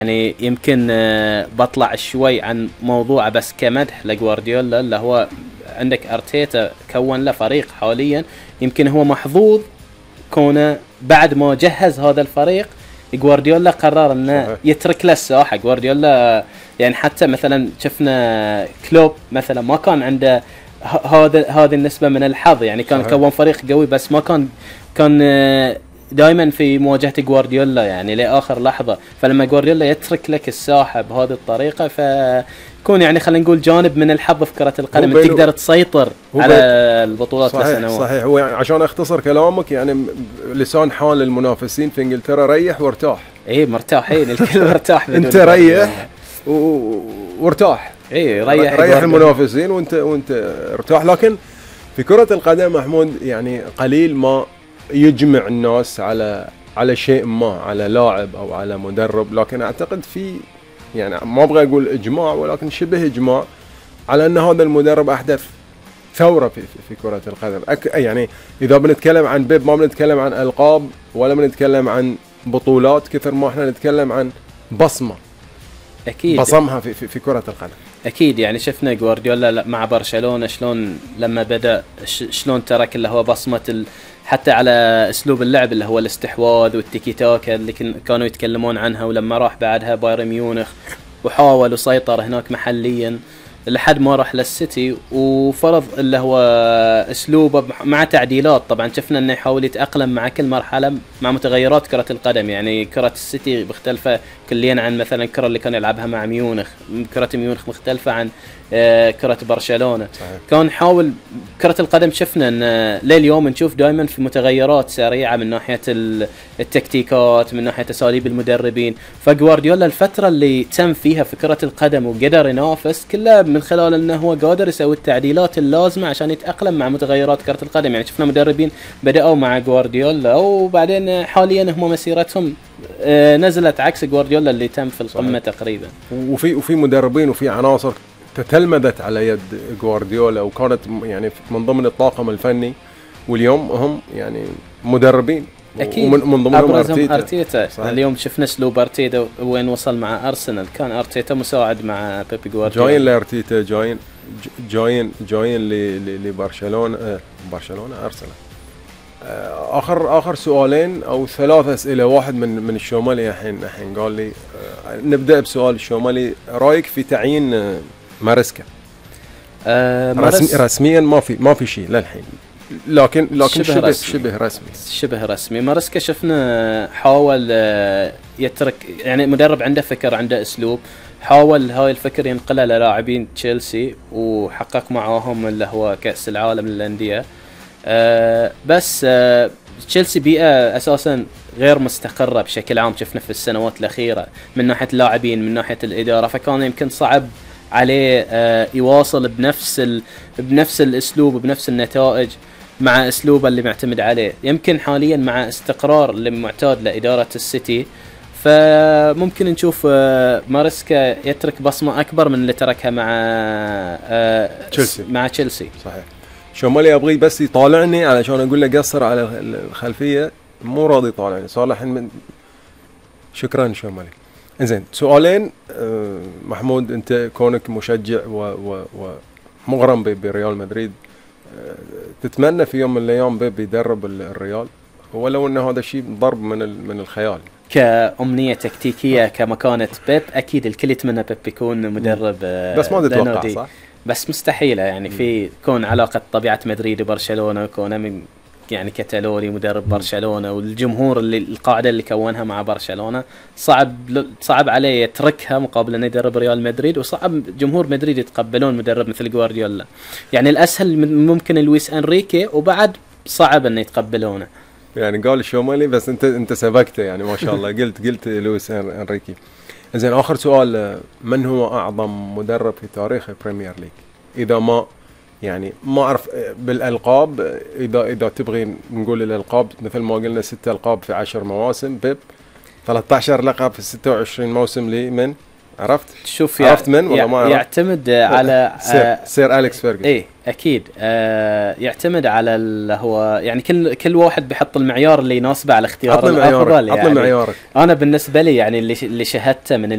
يعني يمكن بطلع شوي عن موضوع بس كمدح لجوارديولا، اللي هو عندك ارتيتا كون له فريق حاليا، يمكن هو محظوظ كونه بعد ما جهز هذا الفريق جوارديولا قرر انه يترك له الساحه. جوارديولا يعني حتى مثلا شفنا كلوب مثلا ما كان عنده هذه النسبه من الحظ، يعني كان كون فريق قوي بس ما كان دائما في مواجهه جوارديولا يعني لاخر لحظه. فلما جوارديولا يترك لك الساحه بهذه الطريقه فيكون يعني خلينا نقول جانب من الحظ في كره القدم، تقدر تسيطر على البطولات لسنوات. صحيح. هو يعني عشان اختصر كلامك يعني لسان حال المنافسين في انجلترا ريح وارتاح. اي مرتاحين الكل مرتاح انت ريح وارتاح. اي ريح المنافسين وانت ارتاح. لكن في كرة القدم محمود يعني قليل ما يجمع الناس على شيء ما، على لاعب او على مدرب، لكن اعتقد في يعني ما ابغى اقول اجماع ولكن شبه اجماع على ان هذا المدرب احدث ثورة في كرة القدم. يعني اذا بنتكلم عن بيب ما بنتكلم عن القاب ولا بنتكلم عن بطولات كثر ما احنا نتكلم عن بصمة اكيد بصمها في كرة القدم. اكيد يعني شفنا جوارديولا مع برشلونة شلون لما بدأ شلون ترك اللي هو بصمة حتى على اسلوب اللعب اللي هو الاستحواذ والتيكي تاكا اللي كانوا يتكلمون عنها، ولما راح بعدها بايرن ميونخ وحاول وسيطر هناك محليا لحد ما راح للسيتي وفرض اللي هو اسلوبه مع تعديلات. طبعا شفنا انه يحاول يتأقلم مع كل مرحلة مع متغيرات كرة القدم. يعني كرة السيتي مختلفة كليا عن مثلا الكرة اللي كان يلعبها مع ميونخ، كرة ميونخ مختلفة عن كرة برشلونة. صحيح. كان حاول كرة القدم شفنا ان لليوم نشوف دائما في متغيرات سريعة من ناحية التكتيكات، من ناحية اساليب المدربين. فجوارديولا الفترة اللي تم فيها في كرة القدم وقدر ينافس كلها من خلال انه هو قادر يسوي التعديلات اللازمة عشان يتأقلم مع متغيرات كرة القدم. يعني شفنا مدربين بدأوا مع جوارديولا وبعدين حاليا هم مسيرتهم نزلت عكس جوارديولا اللي تم في القمة. صحيح. تقريبا وفي مدربين وفي عناصر تتلمذت على يد جوارديولا وكانت يعني من ضمن الطاقم الفني، واليوم هم يعني مدربين. اكيد من ضمنهم ارتيتا. اليوم شفنا اسلوب ارتيتا وين وصل مع ارسنال، كان ارتيتا مساعد مع بيبي جوارديولا. جايين لارتيتا جايين لبرشلونه ارسنال. اخر سؤالين او 3 اسئله. واحد من الشومالي الحين قال لي نبدا بسؤال الشومالي، رايك في تعيين ماريسكا؟ رسميا ما في شيء للحين، لكن شبه رسمي. ماريسكا شفنا حاول يترك، يعني مدرب عنده فكر عنده اسلوب، حاول هاي الفكر ينقله للاعبين تشيلسي وحقق معاهم اللي هو كأس العالم للأندية. بس تشيلسي بيئة أساسا غير مستقرة بشكل عام، شفنا في السنوات الأخيرة من ناحية اللاعبين من ناحية الإدارة، فكان يمكن صعب عليه يواصل بنفس الأسلوب وبنفس النتائج مع أسلوبه اللي معتمد عليه. يمكن حاليا مع استقرار اللي معتاد لإدارة السيتي فممكن نشوف ماريسكا يترك بصمة أكبر من اللي تركها مع تشيلسي. صحيح. شومالي ابغي بس يطالعني علشان اقول له قصر على الخلفيه، مو راضي يطالعني صار الحين شكرا شومالي. انزين سؤالين. محمود انت كونك مشجع ومغرم بريال مدريد، تتمنى في يوم من الايام بيب يدرب الريال ولو ان هذا شيء ضرب من الخيال؟ كأمنية تكتيكية كمكانة بيب اكيد الكل يتمنى بيب يكون مدرب، بس ما تتوقع صح؟ بس مستحيلة يعني. في كون علاقة طبيعة مدريد وبرشلونة، كونه من يعني كتالوني مدرب برشلونة والجمهور اللي القاعدة اللي كونها مع برشلونة، صعب عليه يتركها مقابل انه يدرب ريال مدريد، وصعب جمهور مدريد يتقبلون مدرب مثل جوارديولا. يعني الاسهل ممكن لويس انريكي وبعد صعب انه يتقبلونه. يعني قال شومالي بس انت سبقته يعني ما شاء الله. قلت لويس انريكي. زين اخر سؤال، من هو اعظم مدرب في تاريخ البريمير ليج؟ اذا ما يعني ما اعرف بالالقاب، اذا تبغي نقول الالقاب مثل ما قلنا 6 القاب في 10 مواسم بيب، 13 لقب في 26 موسم لمن عرفت شوف عرفت من ولا ما عرفت؟ يعتمد على سير أليكس فيرغسون. ايه اكيد. يعتمد على هو يعني كل واحد بيحط المعيار اللي يناسبه على اختيار الافضل. عطنا معيارك. انا بالنسبه لي يعني اللي شاهدته من